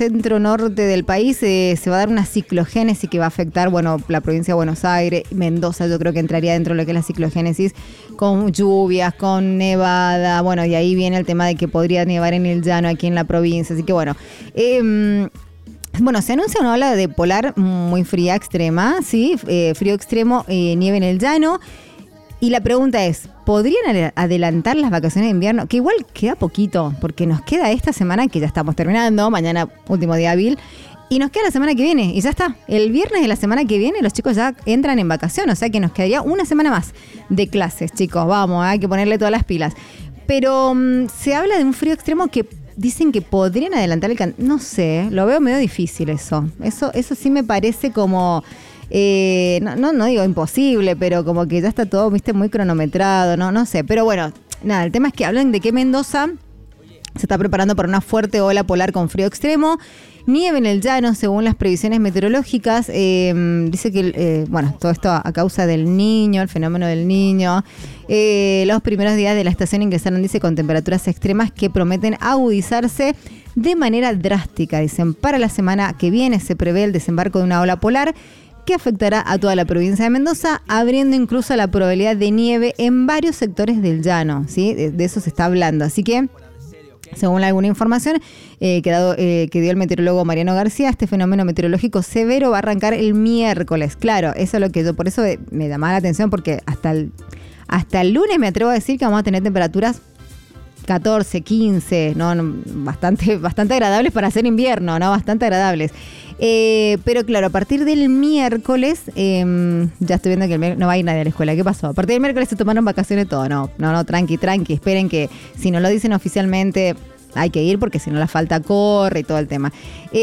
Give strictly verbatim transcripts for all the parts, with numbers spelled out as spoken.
centro-norte del país eh, se va a dar una ciclogénesis que va a afectar, bueno, la provincia de Buenos Aires, Mendoza, yo creo que entraría dentro de lo que es la ciclogénesis, con lluvias, con nevada, bueno, y ahí viene el tema de que podría nevar en el llano aquí en la provincia, así que bueno, eh, Bueno, se anuncia una ola de polar muy fría, extrema, ¿sí? Eh, frío extremo, eh, nieve en el llano. Y la pregunta es, ¿podrían adelantar las vacaciones de invierno? Que igual queda poquito, porque nos queda esta semana, que ya estamos terminando, mañana último día hábil, y nos queda la semana que viene, y ya está. El viernes de la semana que viene los chicos ya entran en vacación, o sea que nos quedaría una semana más de clases, chicos. Vamos, hay que ponerle todas las pilas. Pero um, se habla de un frío extremo que dicen que podrían adelantar el can... No sé, lo veo medio difícil eso. Eso, eso sí me parece como... Eh, no, no, no digo imposible, pero como que ya está todo, viste, muy cronometrado, no, no sé. Pero bueno, nada, el tema es que hablan de que Mendoza se está preparando para una fuerte ola polar con frío extremo. Nieve en el llano, según las previsiones meteorológicas. Eh, dice que, eh, bueno, todo esto a, a causa del niño, el fenómeno del niño. Eh, los primeros días de la estación ingresaron, dice, con temperaturas extremas que prometen agudizarse de manera drástica. Dicen, para la semana que viene se prevé el desembarco de una ola polar que afectará a toda la provincia de Mendoza, abriendo incluso la probabilidad de nieve en varios sectores del llano, ¿sí? De, de eso se está hablando. Así que, según alguna información eh, que, dado, eh, que dio el meteorólogo Mariano García, este fenómeno meteorológico severo va a arrancar el miércoles. Claro, eso es lo que yo, por eso me llamaba la atención, porque hasta el, hasta el lunes me atrevo a decir que vamos a tener temperaturas catorce, quince, ¿no? Bastante, bastante agradables para hacer invierno, ¿no? Bastante agradables. Eh, pero claro, a partir del miércoles, eh, ya estoy viendo que el miércoles no va a ir nadie a la escuela. ¿Qué pasó? A partir del miércoles se tomaron vacaciones todo. No, no, no, tranqui, tranqui. Esperen que si no lo dicen oficialmente hay que ir porque si no la falta corre y todo el tema.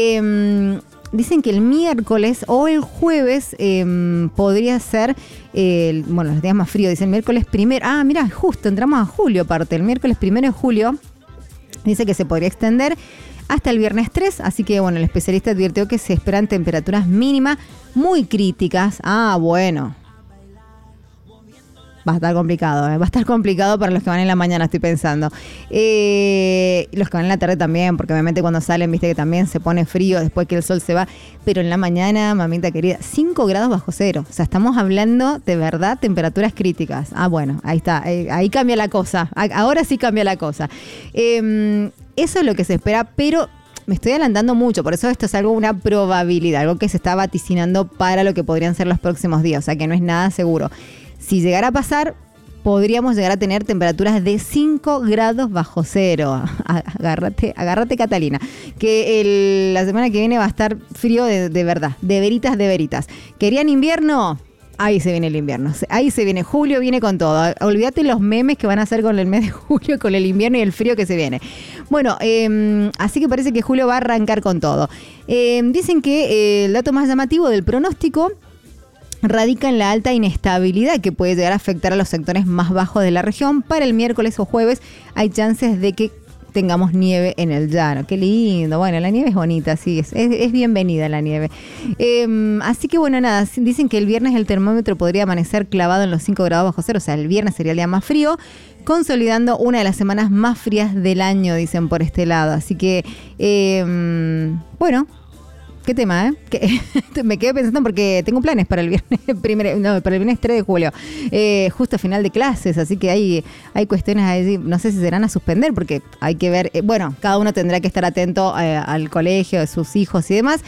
Eh, dicen que el miércoles o el jueves eh, podría ser, eh, bueno, los días más fríos. Dicen miércoles primero. Ah, mira, justo entramos a julio aparte. El miércoles primero de julio dice que se podría extender hasta el viernes tres, así que bueno, el especialista advirtió que se esperan temperaturas mínimas muy críticas. Ah, bueno. Va a estar complicado, ¿eh? Va a estar complicado para los que van en la mañana, estoy pensando. Eh, los que van en la tarde también, porque obviamente cuando salen, viste que también se pone frío después que el sol se va. Pero en la mañana, mamita querida, cinco grados bajo cero. O sea, estamos hablando de verdad temperaturas críticas. Ah, bueno, ahí está. Ahí, ahí cambia la cosa. Ahora sí cambia la cosa. Eh, Eso es lo que se espera, pero me estoy adelantando mucho, por eso esto es algo, una probabilidad, algo que se está vaticinando para lo que podrían ser los próximos días, o sea que no es nada seguro. Si llegara a pasar, podríamos llegar a tener temperaturas de cinco grados bajo cero. Agárrate, agárrate Catalina, que el, la semana que viene va a estar frío de, de verdad, de veritas, de veritas. ¿Querían invierno? Ahí se viene el invierno, ahí se viene, julio viene con todo. Olvídate los memes que van a hacer con el mes de julio, con el invierno y el frío que se viene. Bueno, eh, así que parece que julio va a arrancar con todo. Eh, dicen que eh, el dato más llamativo del pronóstico radica en la alta inestabilidad que puede llegar a afectar a los sectores más bajos de la región. Para el miércoles o jueves hay chances de que tengamos nieve en el llano. Qué lindo. Bueno, la nieve es bonita, sí, es, es, es bienvenida la nieve. Eh, así que bueno, nada, dicen que el viernes el termómetro podría amanecer clavado en los cinco grados bajo cero, o sea, el viernes sería el día más frío, consolidando una de las semanas más frías del año, dicen por este lado. Así que, eh, bueno, qué tema, ¿eh? Que me quedé pensando porque tengo planes para el viernes primero, no, para el viernes tres de julio, eh, justo a final de clases, así que hay, hay cuestiones ahí, no sé si serán a suspender, porque hay que ver, eh, bueno, cada uno tendrá que estar atento eh, al colegio, de sus hijos y demás.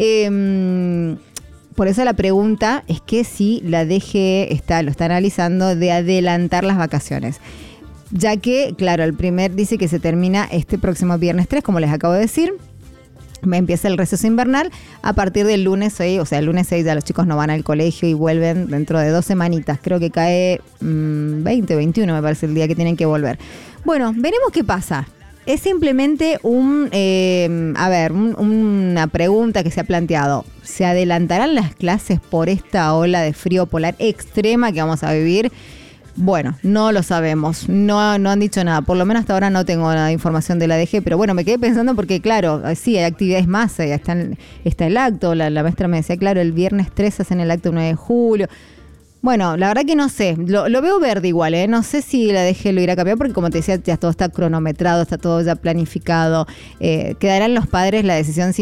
Eh, por eso la pregunta es que si la D G E está, lo está analizando de adelantar las vacaciones. Ya que, claro, el primer dice que se termina este próximo viernes tres, como les acabo de decir. Empieza el receso invernal a partir del lunes seis, o sea, el lunes seis ya los chicos no van al colegio y vuelven dentro de dos semanitas. Creo que cae mmm, veinte, veintiuno me parece el día que tienen que volver. Bueno, veremos qué pasa. Es simplemente un, eh, a ver, un, una pregunta que se ha planteado. ¿Se adelantarán las clases por esta ola de frío polar extrema que vamos a vivir? Bueno, no lo sabemos, no, no han dicho nada, por lo menos hasta ahora no tengo nada de información de la D G, pero bueno, me quedé pensando porque claro, sí, hay actividades más, está, está el acto, la, la maestra me decía, claro, el viernes tres hacen el acto el nueve de julio. Bueno, la verdad que no sé, lo, lo veo verde igual, ¿eh? No sé si la D G lo irá a cambiar porque como te decía, ya todo está cronometrado, está todo ya planificado, eh, quedarán los padres la decisión si